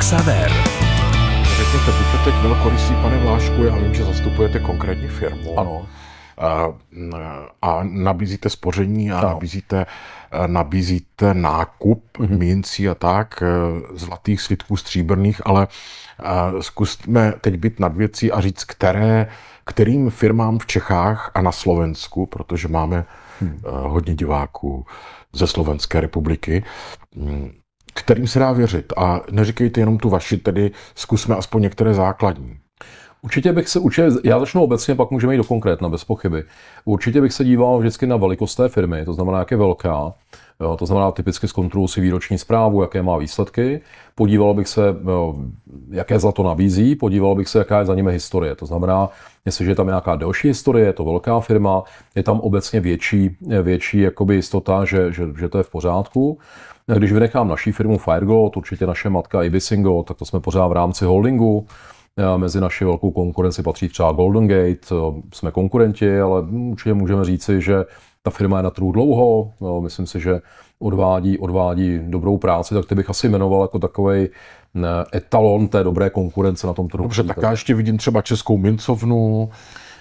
Xaver. Řekněte, buďte teď velkorysý, pane Vlášku, já vím, že zastupujete konkrétní firmu. Ano. A nabízíte spoření a nabízíte nákup mincí a tak, zlatých slitků, stříbrných, ale zkusme teď být nad věcí a říct, kterým firmám v Čechách a na Slovensku, protože máme hodně diváků ze Slovenské republiky, kterým se dá věřit. A neříkejte jenom tu vaši, tedy zkusme aspoň některé základní. Určitě bych se učil, já začnu obecně, pak můžeme jít do konkrétna, bez pochyby. Určitě bych se díval vždycky na velikost té firmy, to znamená, jak je velká, jo, to znamená typicky zkontroluji si výroční zprávu, jaké má výsledky, podíval bych se, jaké zlato nabízí, podíval bych se, jaká je za nimi historie. To znamená, jestliže je tam nějaká delší historie, je to velká firma, je tam obecně větší jakoby jistota, že to je v pořádku. Když vynechám naší firmu FireGold, určitě naše matka Ibisingo, tak to jsme pořád v rámci holdingu. Mezi naši velkou konkurenci patří třeba Golden Gate, jsme konkurenti, ale určitě můžeme říci, že ta firma je na trhu dlouho, myslím si, že odvádí dobrou práci, tak ty bych asi jmenoval jako takovej etalon té dobré konkurence na tom trhu. Dobře, tak já ještě vidím třeba Českou mincovnu.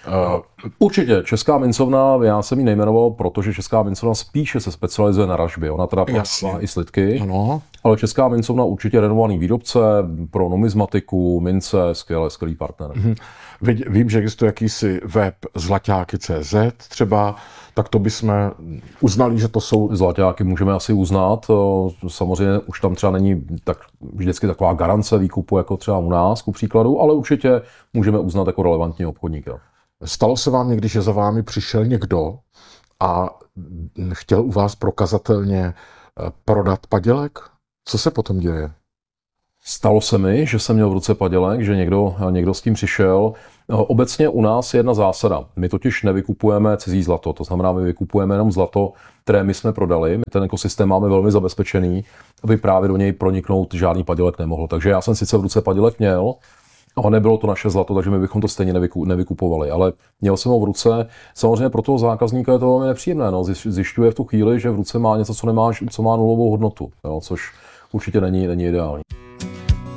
Určitě, Česká mincovna, já jsem ji nejmenoval, protože Česká mincovna spíše se specializuje na ražby. Ona teda má i slitky, ano. Ale Česká mincovna určitě renomovaný výrobce pro numismatiku, mince, skvělý partner. Vím, že existuje jakýsi web zlaťáky.cz třeba, tak to bychom uznali, že to jsou... Zlaťáky můžeme asi uznat, samozřejmě už tam třeba není tak vždycky taková garance výkupu jako třeba u nás, ku příkladu, ale určitě můžeme uznat jako relevantní obchodníka. Stalo se vám někdy, že za vámi přišel někdo a chtěl u vás prokazatelně prodat padělek? Co se potom děje? Stalo se mi, že jsem měl v ruce padělek, že někdo s tím přišel. Obecně u nás je jedna zásada. My totiž nevykupujeme cizí zlato, to znamená, my vykupujeme jenom zlato, které my jsme prodali. My ten ekosystém máme velmi zabezpečený, aby právě do něj proniknout žádný padělek nemohl. Takže já jsem sice v ruce padělek měl, ale nebylo to naše zlato, takže my bychom to stejně nevykupovali. Ale měl jsem ho v ruce. Samozřejmě pro toho zákazníka je to velmi nepříjemné. No. Zjišťuje v tu chvíli, že v ruce má něco, co má nulovou hodnotu, jo, což určitě není ideální.